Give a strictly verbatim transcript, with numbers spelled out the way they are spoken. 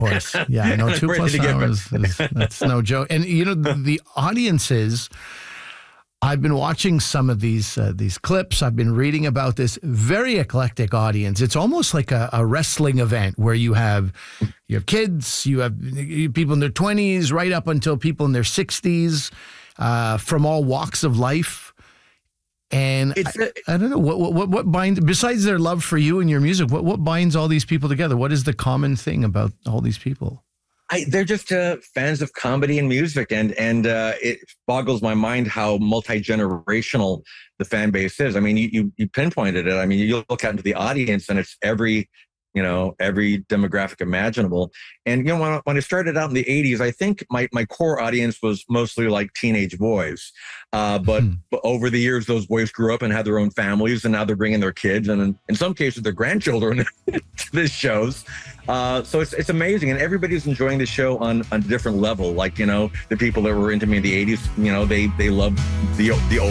course. Yeah, no, two plus hours is, that's no joke. And, you know, the, the audiences, I've been watching some of these uh, these clips. I've been reading about this very eclectic audience. It's almost like a, a wrestling event where you have you have kids, you have people in their twenties, right up until people in their sixties, uh, from all walks of life. And it's a, I, I don't know what what what binds, besides their love for you and your music. What what binds all these people together? What is the common thing about all these people? I, they're just uh, fans of comedy and music, and and uh, it boggles my mind how multi-generational the fan base is. I mean, you, you you pinpointed it. I mean, you look out into the audience, and it's every, you know, every demographic imaginable. And, you know, when I, when I started out in the eighties, I think my, my core audience was mostly like teenage boys. Uh, but, hmm. but over the years, those boys grew up and had their own families, and now they're bringing their kids and in, in some cases their grandchildren to the shows. Uh, so it's it's amazing. And everybody's enjoying the show on, on a different level. Like, you know, the people that were into me in the eighties, you know, they, they love the, the old